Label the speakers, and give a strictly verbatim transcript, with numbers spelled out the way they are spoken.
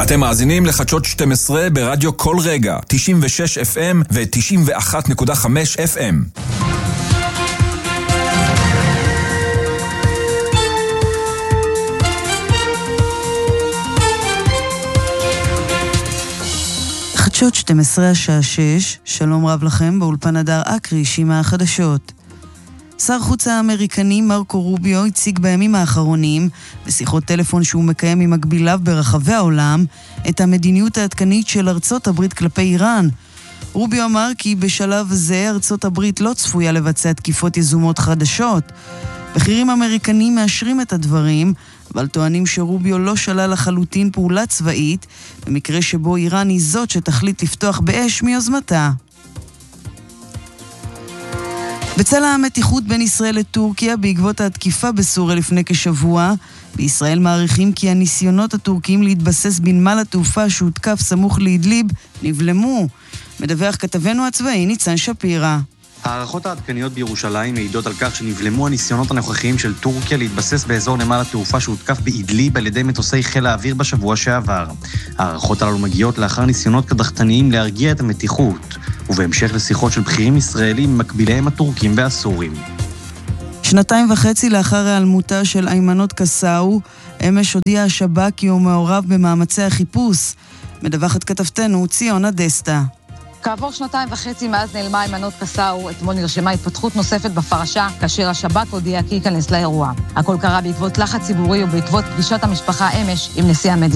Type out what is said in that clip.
Speaker 1: אתם מאזינים לחדשות שתים עשרה ברדיו כל רגע, תשעים ושש אף אם ו-תשעים ואחת נקודה חמש אף אם.
Speaker 2: חדשות שתים עשרה השעה שש, שלום רב לכם, באולפן הדר אקרי, שימה החדשות. שר חוץ האמריקני מרקו רוביו הציג בימים האחרונים, בשיחות טלפון שהוא מקיים עם מקביליו ברחבי העולם, את המדיניות העדכנית של ארצות הברית כלפי איראן. רוביו אמר כי בשלב זה ארצות הברית לא צפויה לבצע תקיפות יזומות חדשות. בכירים אמריקנים מאשרים את הדברים, אבל טוענים שרוביו לא שלל לחלוטין פעולה צבאית, במקרה שבו איראן היא זאת שתחליט לפתוח באש מיוזמתה. בצל המתיחות בין ישראל לטורקיה בעקבות התקיפה בסוריה לפני כשבוע, בישראל מעריכים כי הניסיונות הטורקיים להתבסס בנמל התעופה שהותקף סמוך לאדליב נבלמו. מדווח כתבנו הצבאי ניצן שפירא.
Speaker 3: הערכות העדכניות בירושלים מעידות על כך שנבלמו הניסיונות הנוכחיים של טורקיה להתבסס באזור נמל התעופה שהותקף באדליב על ידי מטוסי חיל האוויר בשבוע שעבר. הערכות הללו מגיעות לאחר ניסיונות קדחתניים להרגיע את המתיחות, ובהמשך לשיחות של בכירים ישראלים מקביליהם הטורקים והסורים.
Speaker 2: שנתיים וחצי לאחר העלמותה של איימנות קסאו, אמש הודיע השב"כ כי הוא מעורב במאמצי החיפוש. מדווחת כתבתנו ציונה דסטה.
Speaker 4: כעבור שנתיים וחצי מאז נעלמה איימנות קסאו, אתמול נרשמה התפתחות נוספת בפרשה, כאשר השב"כ הודיע כי ייכנס לאירוע. הכל קרה בעקבות לחץ ציבורי ובעקבות פגישת המשפחה אמש עם נשיא המדינה.